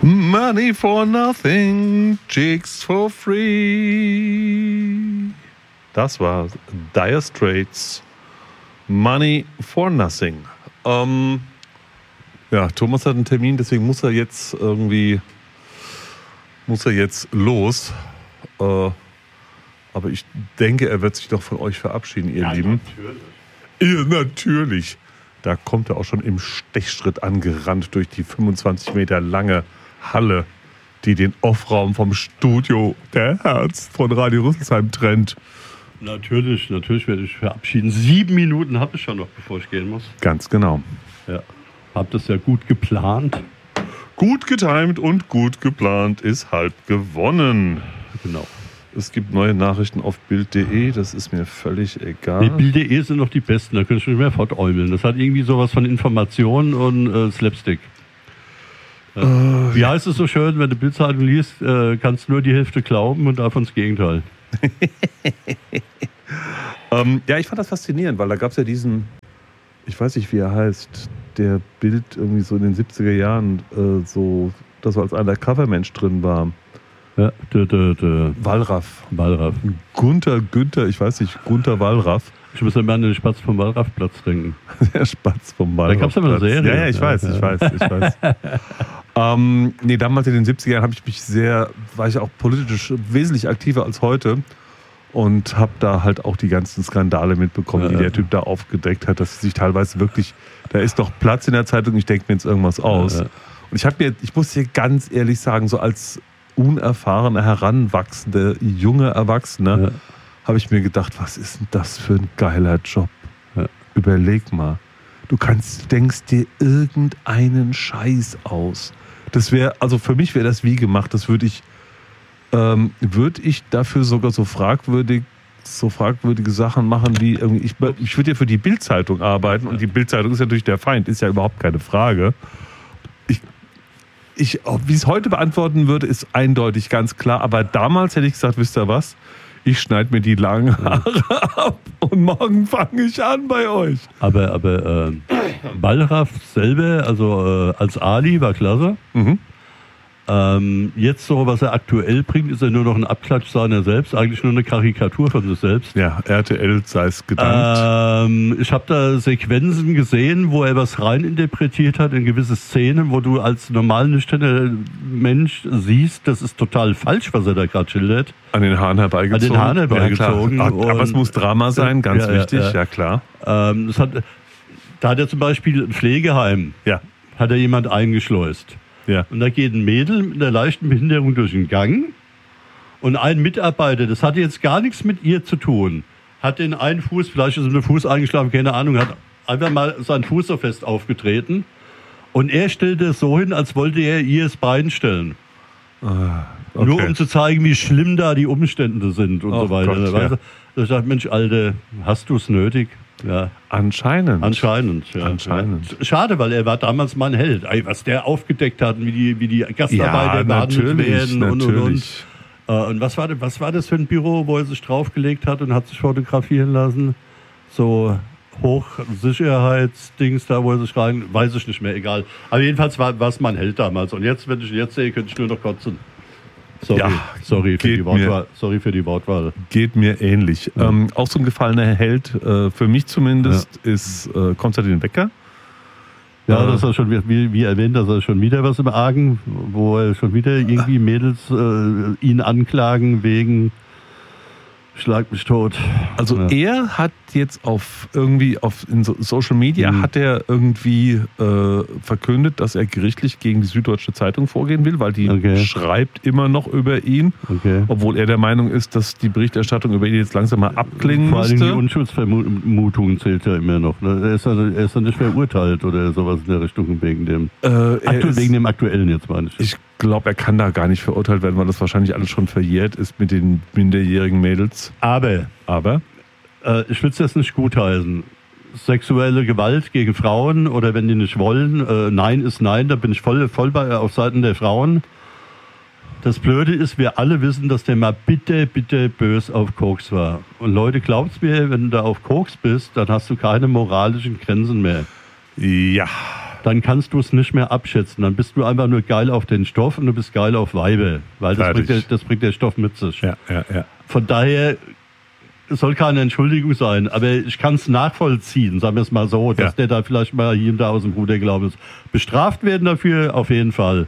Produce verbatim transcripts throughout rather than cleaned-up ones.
Money for nothing, chicks for free. Das war Dire Straits. Money for nothing. Ähm, ja, Thomas hat einen Termin, deswegen muss er jetzt irgendwie, muss er jetzt los. Äh, aber ich denke, er wird sich doch von euch verabschieden, ihr ja, Lieben. Natürlich. Ja, natürlich. Da kommt er auch schon im Stechschritt angerannt durch die fünfundzwanzig Meter lange Halle, die den Offraum vom Studio der Herz von Radio Rüsselsheim trennt. Natürlich, natürlich werde ich verabschieden. Sieben Minuten habe ich schon noch, bevor ich gehen muss. Ganz genau. Ja, hab das ja gut geplant. Gut getimt und gut geplant ist halb gewonnen. Genau. Es gibt neue Nachrichten auf Bild punkt de, das ist mir völlig egal. Nee, Bild punkt de sind noch die besten, da kannst du nicht mehr fortäumeln. Das hat irgendwie sowas von Information und äh, Slapstick. Ja. Uh, Wie heißt es so schön, wenn du Bildzeitung liest, äh, kannst nur die Hälfte glauben und davon das Gegenteil. ähm, ja, ich fand das faszinierend, weil da gab es ja diesen, ich weiß nicht, wie er heißt, der Bild irgendwie so in den siebziger Jahren äh, so, dass er als Undercover-Mensch drin war. Ja, der, der, der Wallraff. Wallraff. Gunther, Günther, ich weiß nicht, Gunther Wallraff. Ich muss immer an den Spatz vom Wallraffplatz denken. Der Spatz vom Wallraffplatz. Da gab es ja mal eine Serie. Ja, ja, ich weiß, ich weiß, ich weiß. ähm, nee, damals in den siebziger Jahren habe ich mich sehr, war ich auch politisch wesentlich aktiver als heute und habe da halt auch die ganzen Skandale mitbekommen, ja, die der Typ da aufgedeckt hat, dass sich teilweise wirklich, da ist doch Platz in der Zeitung, ich denke mir jetzt irgendwas aus. Ja, ja. Und ich habe mir, ich muss hier ganz ehrlich sagen, so als unerfahrener, heranwachsende, junge Erwachsener, ja, habe ich mir gedacht, was ist denn das für ein geiler Job? Ja. Überleg mal. Du kannst, denkst dir irgendeinen Scheiß aus. Das wäre, also für mich wäre das wie gemacht. Das würde ich, ähm, würde ich dafür sogar so fragwürdig, so fragwürdige Sachen machen wie irgendwie, ich, ich würde ja für die Bild-Zeitung arbeiten und die Bild-Zeitung ist natürlich der Feind, ist ja überhaupt keine Frage. Ich, ich, wie ich es heute beantworten würde, ist eindeutig ganz klar. Aber damals hätte ich gesagt, wisst ihr was? Ich schneide mir die langen Haare ab und morgen fange ich an bei euch. Aber, aber äh, Wallraff selber, also äh, als Ali, war klasse. Mhm. Ähm, jetzt so, was er aktuell bringt, ist er nur noch ein Abklatsch seiner selbst, eigentlich nur eine Karikatur von sich selbst. Ja, R T L sei es gedankt. Ähm, ich habe da Sequenzen gesehen, wo er was reininterpretiert hat in gewisse Szenen, wo du als normal nüchterner Mensch siehst, das ist total falsch, was er da gerade schildert. An den Haaren herbeigezogen. An den Haaren herbeigezogen. Ja, aber, aber es muss Drama sein, ganz ja, wichtig, ja, ja. ja klar. Ähm, das hat, da hat er zum Beispiel ein Pflegeheim, ja. hat er jemand eingeschleust. Ja. Und da geht ein Mädel mit einer leichten Behinderung durch den Gang und ein Mitarbeiter, das hatte jetzt gar nichts mit ihr zu tun, hat den einen Fuß, vielleicht ist ihm der Fuß eingeschlafen, keine Ahnung, hat einfach mal seinen Fuß so fest aufgetreten und er stellte es so hin, als wollte er ihr das Bein stellen. Ah, okay. Nur um zu zeigen, wie schlimm da die Umstände sind und oh so weiter. Gott, da ja. ich dachte, Mensch, Alter, hast du es nötig? Ja. Anscheinend. Anscheinend, ja. Anscheinend. Schade, weil er war damals mein Held. Ey, was der aufgedeckt hat, wie die, wie die Gastarbeiter ja, behandelt werden und, und, natürlich. und. Äh, und was war, was war das für ein Büro, wo er sich draufgelegt hat und hat sich fotografieren lassen? So Hochsicherheitsdings da, wo er sich rein, weiß ich nicht mehr, egal. Aber jedenfalls war es mein Held damals. Und jetzt, wenn ich ihn jetzt sehe, könnte ich nur noch kotzen. Sorry, ja, sorry, für die Wortwahl, sorry für die Wortwahl. Geht mir ähnlich. Ja. Ähm, auch so ein gefallener Held, äh, für mich zumindest, ja. ist äh, Konstantin Wecker. Ja, äh, das ist schon, wie, wie erwähnt, das ist schon wieder was im Argen, wo er schon wieder irgendwie Mädels äh, ihn anklagen wegen Schlag mich tot. Also ja. er hat jetzt auf irgendwie auf in so Social Media mhm. hat er irgendwie äh, verkündet, dass er gerichtlich gegen die Süddeutsche Zeitung vorgehen will, weil die okay. schreibt immer noch über ihn, okay. obwohl er der Meinung ist, dass die Berichterstattung über ihn jetzt langsam mal abklingen Vor müsste. Vor allem die Unschuldsvermutung zählt ja immer noch. Ne? Er ist ja, er ist ja nicht verurteilt oder sowas in der Richtung wegen dem, äh, Aktu- ist, wegen dem aktuellen jetzt meine ich. Ich glaube, er kann da gar nicht verurteilt werden, weil das wahrscheinlich alles schon verjährt ist mit den minderjährigen Mädels. Aber, aber äh, ich will es jetzt nicht gutheißen. Sexuelle Gewalt gegen Frauen oder wenn die nicht wollen, äh, Nein ist Nein, da bin ich voll, voll bei, auf Seiten der Frauen. Das Blöde ist, wir alle wissen, dass der mal bitte, bitte bös auf Koks war. Und Leute, glaubt's mir, wenn du da auf Koks bist, dann hast du keine moralischen Grenzen mehr. Ja. dann kannst du es nicht mehr abschätzen. Dann bist du einfach nur geil auf den Stoff und du bist geil auf Weibe, weil das bringt, der, das bringt der Stoff mit sich. Ja, ja, ja. Von daher es soll keine Entschuldigung sein, aber ich kann es nachvollziehen, sagen wir es mal so, dass ja. der da vielleicht mal hier und da aus dem Ruder gelaufen ist. Bestraft werden dafür auf jeden Fall,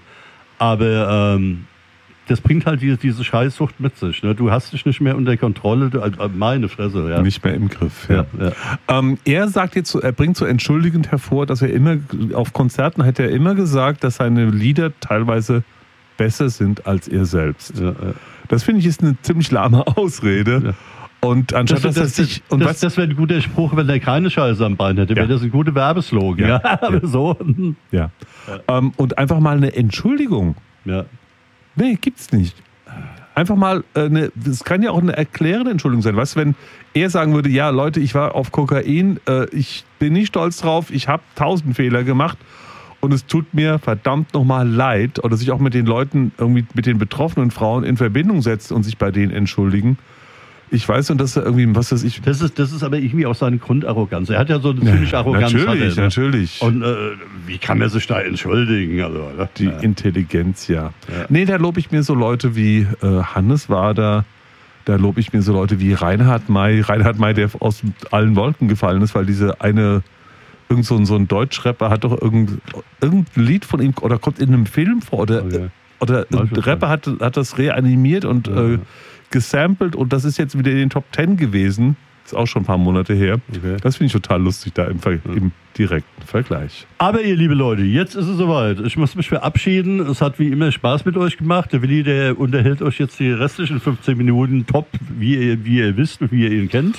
aber ähm, das bringt halt diese, diese Scheißsucht mit sich. Ne? Du hast dich nicht mehr unter Kontrolle, du, äh, meine Fresse. Ja. Nicht mehr im Griff. Ja. Ja, ja. Ähm, er sagt jetzt, er bringt so entschuldigend hervor, dass er immer, auf Konzerten hat er immer gesagt, dass seine Lieder teilweise besser sind als er selbst. Ja, ja. Das finde ich ist eine ziemlich lahme Ausrede. Ja. Und anstatt das, dass das, er sich. Und das, was, das wäre ein guter Spruch, wenn er keine Scheiße am Bein hätte. Ja. Wäre das ein guter Werbeslogan. Ja, ja, aber ja. so. Ja. ja. Ähm, und einfach mal eine Entschuldigung. Ja. Nee, gibt's nicht. Einfach mal, eine, es kann ja auch eine erklärende Entschuldigung sein. Weißt du, wenn er sagen würde, ja Leute, ich war auf Kokain, äh, ich bin nicht stolz drauf, ich habe tausend Fehler gemacht und es tut mir verdammt nochmal leid. Oder sich auch mit den Leuten, irgendwie mit den betroffenen Frauen in Verbindung setzt und sich bei denen entschuldigen. Ich weiß, und das ist irgendwie, was weiß ich. Das ist, das ist aber irgendwie auch seine Grundarroganz. Er hat ja so eine ziemlich ja, Arroganz. Natürlich, er, ne? natürlich. Und äh, wie kann er sich da entschuldigen? Also, ne? Die ja. Intelligenz, ja. ja. Nee, da lobe ich mir so Leute wie äh, Hannes Wader, da lobe ich mir so Leute wie Reinhard May. Reinhard May, der aus allen Wolken gefallen ist, weil diese eine, irgend so ein, so ein Deutschrapper hat doch irgend, irgendein Lied von ihm, oder kommt in einem Film vor, oder, okay. oder ein Rapper hat, hat das reanimiert und ja. äh, gesampelt und das ist jetzt wieder in den Top Ten gewesen. Ist auch schon ein paar Monate her. Okay. Das finde ich total lustig da im, Ver- ja. im direkten Vergleich. Aber ihr liebe Leute, jetzt ist es soweit. Ich muss mich verabschieden. Es hat wie immer Spaß mit euch gemacht. Der Willi, der unterhält euch jetzt die restlichen fünfzehn Minuten top, wie ihr, wie ihr wisst und wie ihr ihn kennt.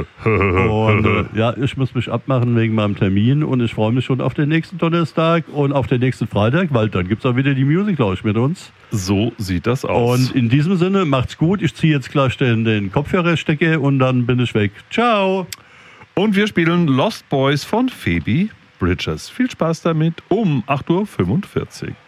Und äh, ja, ich muss mich abmachen wegen meinem Termin und ich freue mich schon auf den nächsten Donnerstag und auf den nächsten Freitag, weil dann gibt es auch wieder die Music Lounge mit uns. So sieht das aus. Und in diesem Sinne, macht's gut. Ich ziehe jetzt gleich den, den Kopfhörerstecker und dann bin ich weg. Ciao. Und wir spielen Lost Boys von Phoebe Bridgers. Viel Spaß damit um acht Uhr fünfundvierzig.